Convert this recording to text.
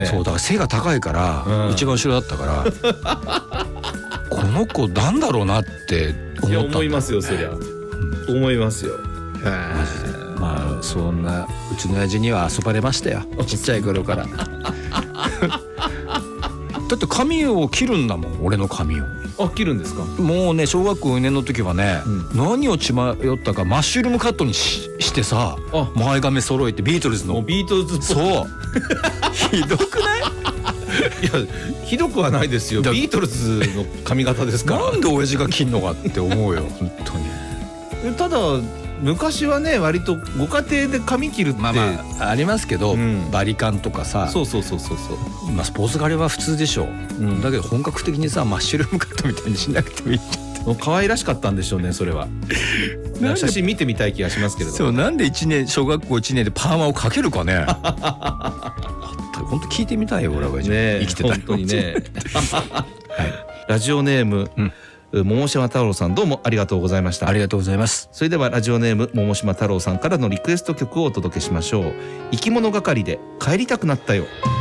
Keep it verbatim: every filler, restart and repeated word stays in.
そうだから背が高いから、うん、一番後ろだったからこの子なんだろうなって思ったんだ。いや思いますよそりゃ、うん、思いますよ。 まあそんなうちの親父には遊ばれましたよちっちゃい頃からだって髪を切るんだもん俺の髪を。 あ切るんですか。 もうね小学校よねんの時はね、うん、何を血迷ったかマッシュルームカットに し, してさ前髪揃えてビートルズのビートルズっぽいそうひどくない？ いやひどくはないですよ。ビートルズの髪型ですから。 なんで親父が切んのかって思うよ本当に。 ただ昔はね割とご家庭で髪切るってまあまあありますけど、うん、バリカンとかさそうそうそうそうそう、 まあ、スポーツ刈りは普通でしょ、うん、だけど本格的にさマッシュルームカットみたいにしなくてもいいって可愛らしかったんでしょうねそれは写真見てみたい気がしますけれども。 そうなんでいちねん小学校いちねんでパーマをかけるかね本当聞いてみたいよ俺はね生きてたら本当にね、はい、ラジオネーム、うん桃島太郎さんどうもありがとうございました。 ありがとうございます。 それではラジオネーム桃島太郎さんからのリクエスト曲をお届けしましょう。生き物係で帰りたくなったよ。